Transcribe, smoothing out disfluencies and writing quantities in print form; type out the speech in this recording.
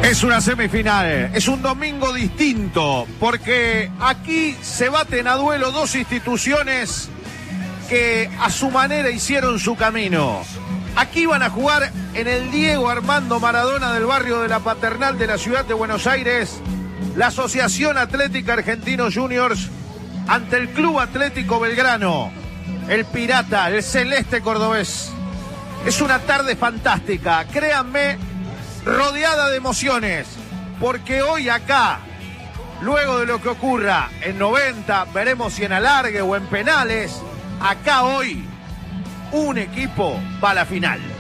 Es una semifinal, es un domingo distinto, porque aquí se baten a duelo dos instituciones que a su manera hicieron su camino. Aquí van a jugar en el Diego Armando Maradona del barrio de La Paternal de la ciudad de Buenos Aires, la Asociación Atlética Argentinos Juniors ante el Club Atlético Belgrano, el Pirata, el Celeste Cordobés. Es una tarde fantástica, créanme, rodeada de emociones, porque hoy acá, luego de lo que ocurra en 90, veremos si en alargue o en penales, acá hoy un equipo va a la final.